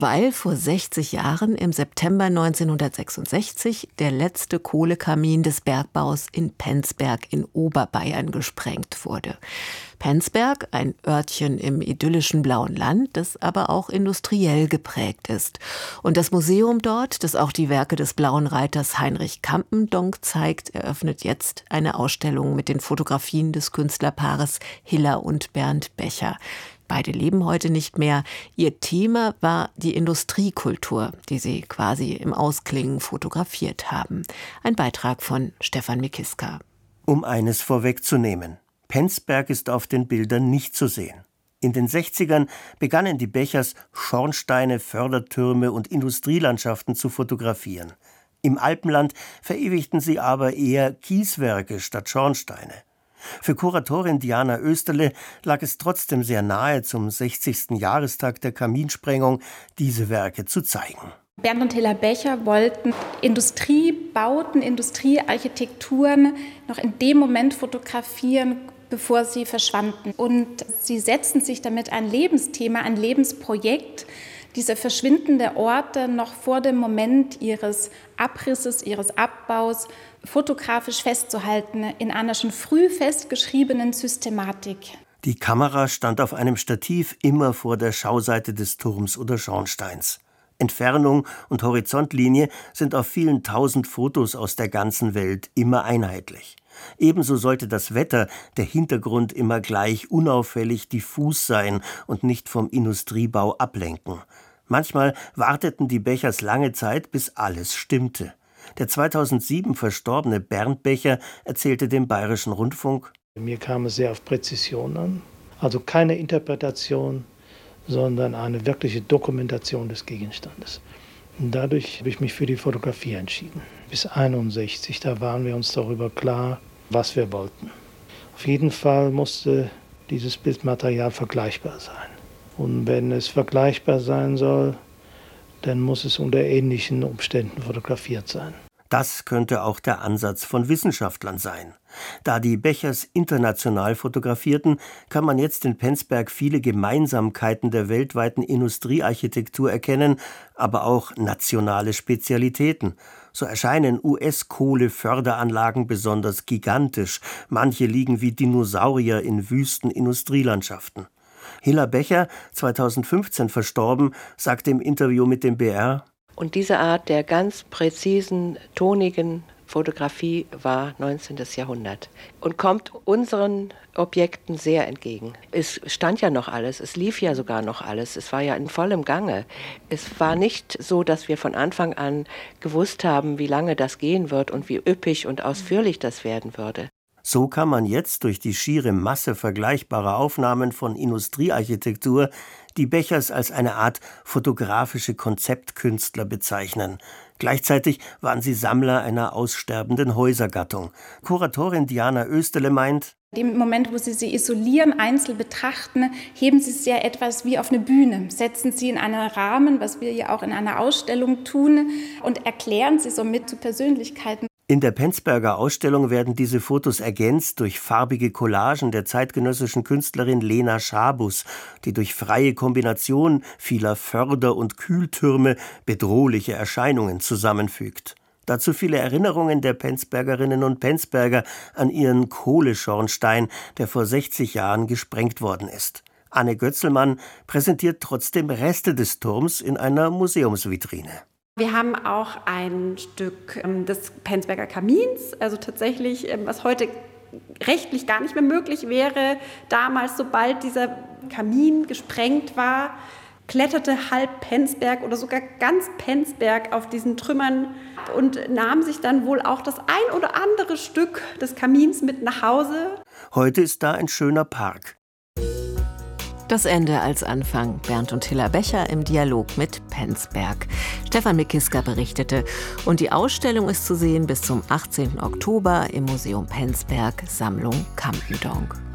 Weil vor 60 Jahren im September 1966 der letzte Kohlekamin des Bergbaus in Penzberg in Oberbayern gesprengt wurde. Penzberg, ein Örtchen im idyllischen Blauen Land, das aber auch industriell geprägt ist. Und das Museum dort, das auch die Werke des Blauen Reiters Heinrich Campendonck zeigt, eröffnet jetzt eine Ausstellung mit den Fotografien des Künstlerpaares Hilla und Bernd Becher. Beide leben heute nicht mehr. Ihr Thema war die Industriekultur, die sie quasi im Ausklingen fotografiert haben. Ein Beitrag von Stefan Mikiska. Um eines vorwegzunehmen: Penzberg ist auf den Bildern nicht zu sehen. In den 60ern begannen die Bechers, Schornsteine, Fördertürme und Industrielandschaften zu fotografieren. Im Alpenland verewigten sie aber eher Kieswerke statt Schornsteine. Für Kuratorin Diana Oesterle lag es trotzdem sehr nahe, zum 60. Jahrestag der Kaminsprengung diese Werke zu zeigen. Bernd und Hilla Becher wollten Industriebauten, Industriearchitekturen noch in dem Moment fotografieren, bevor sie verschwanden. Und sie setzten sich damit ein Lebensthema, ein Lebensprojekt, diese verschwindende Orte noch vor dem Moment ihres Abrisses, ihres Abbaus fotografisch festzuhalten in einer schon früh festgeschriebenen Systematik. Die Kamera stand auf einem Stativ immer vor der Schauseite des Turms oder Schornsteins. Entfernung und Horizontlinie sind auf vielen tausend Fotos aus der ganzen Welt immer einheitlich. Ebenso sollte das Wetter, der Hintergrund immer gleich unauffällig diffus sein und nicht vom Industriebau ablenken. Manchmal warteten die Bechers lange Zeit, bis alles stimmte. Der 2007 verstorbene Bernd Becher erzählte dem Bayerischen Rundfunk: Mir kam es sehr auf Präzision an, also keine Interpretation, sondern eine wirkliche Dokumentation des Gegenstandes. Und dadurch habe ich mich für die Fotografie entschieden. Bis 1961, da waren wir uns darüber klar, was wir wollten. Auf jeden Fall musste dieses Bildmaterial vergleichbar sein. Und wenn es vergleichbar sein soll, dann muss es unter ähnlichen Umständen fotografiert sein. Das könnte auch der Ansatz von Wissenschaftlern sein. Da die Bechers international fotografierten, kann man jetzt in Penzberg viele Gemeinsamkeiten der weltweiten Industriearchitektur erkennen, aber auch nationale Spezialitäten. So erscheinen US-Kohle-Förderanlagen besonders gigantisch. Manche liegen wie Dinosaurier in wüsten Industrielandschaften. Hilla Becher, 2015 verstorben, sagte im Interview mit dem BR: Und diese Art der ganz präzisen, tonigen Fotografie war 19. Jahrhundert und kommt unseren Objekten sehr entgegen. Es stand ja noch alles, es lief ja sogar noch alles, es war ja in vollem Gange. Es war nicht so, dass wir von Anfang an gewusst haben, wie lange das gehen wird und wie üppig und ausführlich das werden würde. So kann man jetzt durch die schiere Masse vergleichbarer Aufnahmen von Industriearchitektur die Bechers als eine Art fotografische Konzeptkünstler bezeichnen. Gleichzeitig waren sie Sammler einer aussterbenden Häusergattung. Kuratorin Diana Oesterle meint: Im Moment, wo Sie sie isolieren, einzeln betrachten, heben Sie es ja etwas wie auf eine Bühne. Setzen Sie in einen Rahmen, was wir ja auch in einer Ausstellung tun, und erklären Sie somit zu Persönlichkeiten. In der Penzberger Ausstellung werden diese Fotos ergänzt durch farbige Collagen der zeitgenössischen Künstlerin Lena Schabus, die durch freie Kombination vieler Förder- und Kühltürme bedrohliche Erscheinungen zusammenfügt. Dazu viele Erinnerungen der Penzbergerinnen und Penzberger an ihren Kohleschornstein, der vor 60 Jahren gesprengt worden ist. Anne Götzelmann präsentiert trotzdem Reste des Turms in einer Museumsvitrine. Wir haben auch ein Stück des Penzberger Kamins, also tatsächlich, was heute rechtlich gar nicht mehr möglich wäre. Damals, sobald dieser Kamin gesprengt war, kletterte halb Penzberg oder sogar ganz Penzberg auf diesen Trümmern und nahm sich dann wohl auch das ein oder andere Stück des Kamins mit nach Hause. Heute ist da ein schöner Park. Das Ende als Anfang. Bernd und Hilla Becher im Dialog mit Penzberg. Stefan Mikiska berichtete. Und die Ausstellung ist zu sehen bis zum 18. Oktober im Museum Penzberg, Sammlung Campendonck.